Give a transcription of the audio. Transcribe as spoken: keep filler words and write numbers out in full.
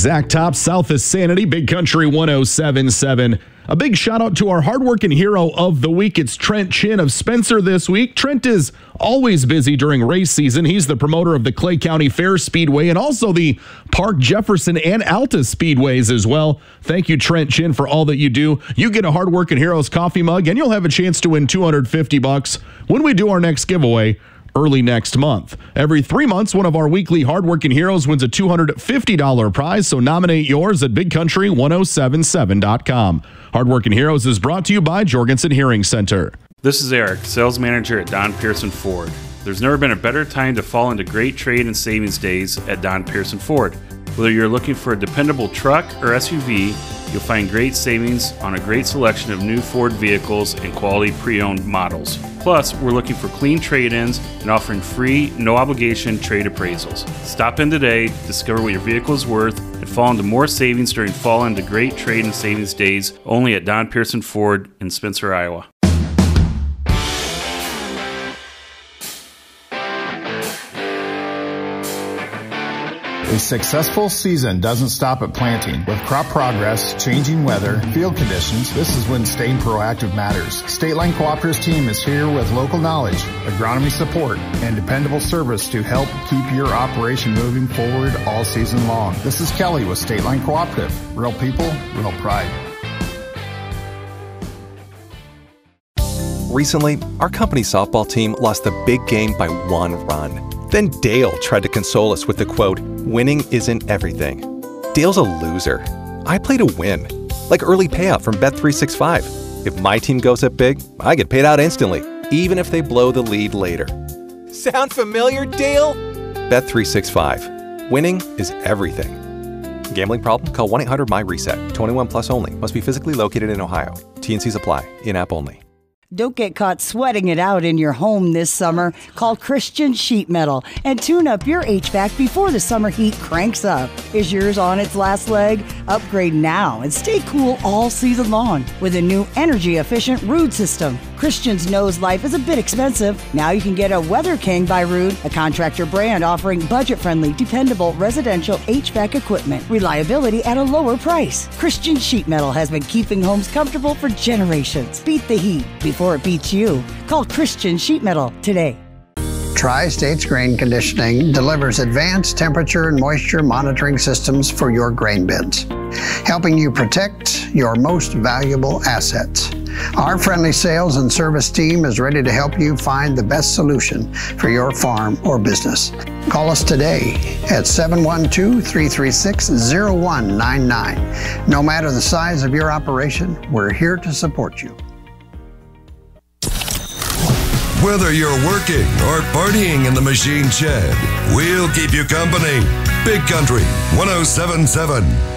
Zach Top, South of Sanity, Big Country one oh seven point seven. A big shout out to our hardworking hero of the week. It's Trent Chin of Spencer this week. Trent is always busy during race season. He's the promoter of the Clay County Fair Speedway and also the Park Jefferson and Alta Speedways as well. Thank you, Trent Chin, for all that you do. You get a hardworking hero's coffee mug and you'll have a chance to win two hundred fifty bucks when we do our next giveaway early next month. Every three months, one of our weekly hardworking heroes wins a two hundred fifty dollars prize, so nominate yours at big country one oh seven point seven dot com. Hardworking Heroes is brought to you by Jorgensen Hearing Center. This is Eric, sales manager at Don Pearson Ford. There's never been a better time to fall into great trade and savings days at Don Pearson Ford. Whether you're looking for a dependable truck or S U V, you'll find great savings on a great selection of new Ford vehicles and quality pre-owned models. Plus, we're looking for clean trade-ins and offering free, no-obligation trade appraisals. Stop in today, discover what your vehicle is worth, and fall into more savings during fall into great trade and savings days only at Don Pearson Ford in Spencer, Iowa. A successful season doesn't stop at planting. With crop progress, changing weather, field conditions, this is when staying proactive matters. State Line Cooperative's team is here with local knowledge, agronomy support, and dependable service to help keep your operation moving forward all season long. This is Kelly with State Line Cooperative. Real people, real pride. Recently, our company softball team lost the big game by one run. Then Dale tried to console us with the quote, "Winning isn't everything." Dale's a loser. I play to win. Like early payout from Bet three sixty-five. If my team goes up big, I get paid out instantly, even if they blow the lead later. Sound familiar, Dale? Bet three sixty-five. Winning is everything. Gambling problem? Call one eight hundred M Y reset. twenty-one plus only. Must be physically located in Ohio. T and Cs apply. In-app only. Don't get caught sweating it out in your home this summer. Call Christian Sheet Metal and tune up your H V A C before the summer heat cranks up. Is yours on its last leg? Upgrade now and stay cool all season long with a new energy-efficient Ruud system. Christians knows life is a bit expensive. Now you can get a Weather King by Ruud, a contractor brand offering budget-friendly, dependable residential H V A C equipment. Reliability at a lower price. Christian Sheet Metal has been keeping homes comfortable for generations. Beat the heat before it beats you. Call Christian Sheet Metal today. Tri-States Grain Conditioning delivers advanced temperature and moisture monitoring systems for your grain bins, helping you protect your most valuable assets. Our friendly sales and service team is ready to help you find the best solution for your farm or business. Call us today at seven one two, three three six, zero one nine nine. No matter the size of your operation, we're here to support you. Whether you're working or partying in the machine shed, we'll keep you company. Big Country one oh seven point seven.